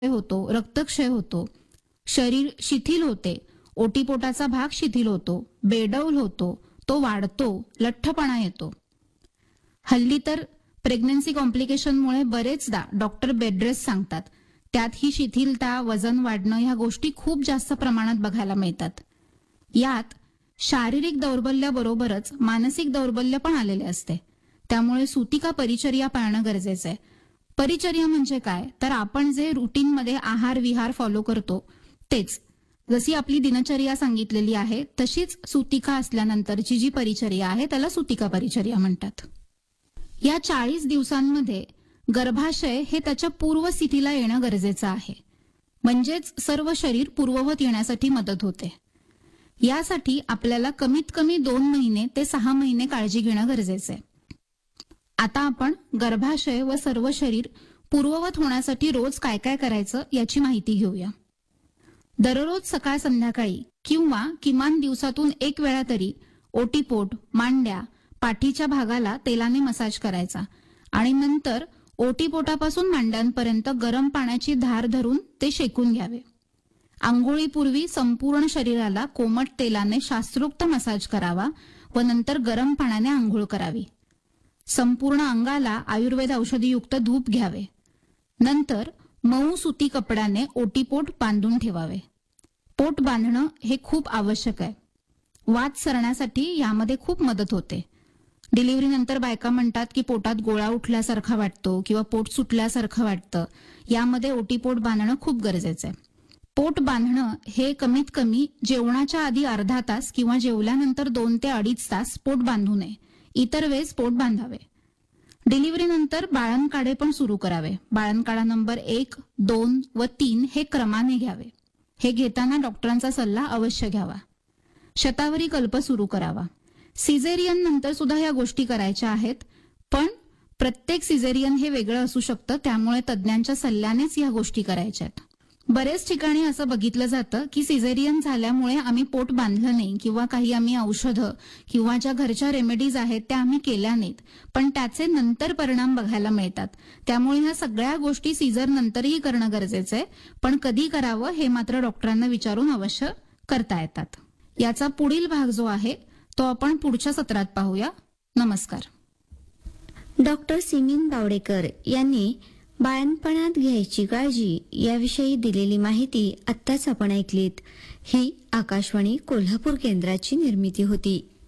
होतो, रक्तक्षय होतो, शरीर शिथिल होते, ओटीपोटाचा भाग शिथिल होतो, बेडौल होतो, तो वाढतो, लठ्ठपणा येतो. हल्ली तर प्रेग्नन्सी कॉम्प्लिकेशनमुळे बरेचदा डॉक्टर बेड रेस्ट सांगतात. त्यात ही शिथिलता, वजन वाढणं ह्या गोष्टी खूप जास्त प्रमाणात बघायला मिळतात. यात शारीरिक दौर्बल्याबरोबरच मानसिक दौर्बल्य पण आलेले असते. त्यामुळे सुतिका परिचर्या पाळणं गरजेचं आहे. परिचर्या म्हणजे काय, तर आपण जे रुटीनमध्ये आहार विहार फॉलो करतो तेच. जशी आपली दिनचर्या सांगितलेली आहे तशीच सुतिका असल्यानंतरची जी परिचर्या आहे त्याला सुतिका परिचर्या म्हणतात. या 40 दिवसांमध्ये गर्भाशय हे त्याच्या पूर्वस्थितीला येणं गरजेचं आहे. म्हणजेच सर्व शरीर पूर्ववत येण्यासाठी मदत होते. यासाठी आपल्याला कमीत कमी 2 महिने ते 6 महिने काळजी घेणं गरजेचं आहे. आता आपण गर्भाशय व सर्व शरीर पूर्ववत होण्यासाठी रोज काय काय करायचं याची माहिती घेऊया. दररोज सकाळ संध्याकाळी किंवा किमान दिवसातून 1 वेळा तरी ओटीपोट, मांड्या, पाठीच्या भागाला तेलाने मसाज करायचा आणि नंतर ओटीपोटापासून मांड्यांपर्यंत गरम पाण्याची धार धरून ते शेकून घ्यावे. आंघोळीपूर्वी संपूर्ण शरीराला कोमट तेलाने शास्त्रोक्त मसाज करावा व नंतर गरम पाण्याने आंघोळ करावी. संपूर्ण अंगाला आयुर्वेद औषधीयुक्त धूप घ्यावे. नंतर मऊ सुती कपड्याने ओटीपोट बांधून ठेवावे. पोट बांधणं हे खूप आवश्यक आहे. वात सरण्यासाठी यामध्ये खूप मदत होते. डिलिव्हरीनंतर बायका म्हणतात की पोटात गोळा उठल्यासारखा वाटतो किंवा पोट सुटल्यासारखं वाटतं. यामध्ये ओटीपोट बांधणं खूप गरजेचं आहे. पोट बांधणं हे कमीत कमी जेवणाच्या आधी अर्धा तास किंवा जेवल्यानंतर 2 ते 2.5 तास पोट बांधू नये. इतर वेळेस पोट बांधावे. डिलिव्हरीनंतर बाळंतकाळे पण सुरू करावे. बाळंतकाळा नंबर 1, 2 व 3 हे क्रमाने घ्यावे. हे घेताना डॉक्टरांचा सल्ला अवश्य घ्यावा. शतावरी कल्प सुरू करावा. सिझेरियन नंतर सुद्धा या गोष्टी करायच्या आहेत, पण प्रत्येक सिझेरियन हे वेगळं असू शकतं. त्यामुळे तज्ज्ञांच्या सल्ल्यानेच या गोष्टी करायच्या आहेत. बरेच ठिकाणी असं बघितलं जातं की सिझेरियन झाल्यामुळे आम्ही पोट बांधलं नाही किंवा काही आम्ही औषधं किंवा ज्या घरच्या रेमेडीज आहेत त्या आम्ही केल्या नाहीत, पण त्याचे नंतर परिणाम बघायला मिळतात. त्यामुळे ह्या सगळ्या गोष्टी सीझर नंतरही करणं गरजेचं आहे, पण कधी करावं हे मात्र डॉक्टरांना विचारून अवश्य करता येतात. याचा पुढील भाग जो आहे तो आपण पुढच्या सत्रात पाहूया. नमस्कार. डॉक्टर सिमीन बावडेकर यांनी बाळंतपणात घ्यायची काळजी याविषयी दिलेली माहिती आत्ताच आपण ऐकलीत. ही आकाशवाणी कोल्हापूर केंद्राची निर्मिती होती.